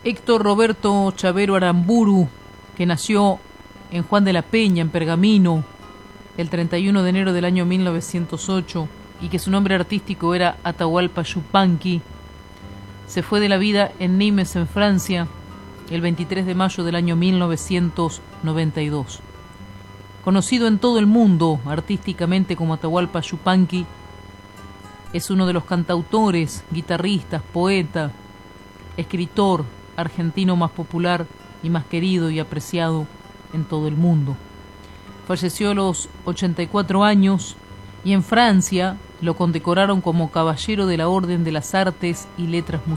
Héctor Roberto Chavero Aramburu, que nació en Juan de la Peña, en Pergamino, el 31 de enero del año 1908, y que su nombre artístico era Atahualpa Yupanqui, se fue de la vida en Nimes, en Francia, el 23 de mayo del año 1992. Conocido en todo el mundo artísticamente como Atahualpa Yupanqui, es uno de los cantautores, guitarristas, poeta, escritor argentino más popular y más querido y apreciado en todo el mundo. Falleció a los 84 años y en Francia lo condecoraron como Caballero de la Orden de las Artes y Letras Musicales.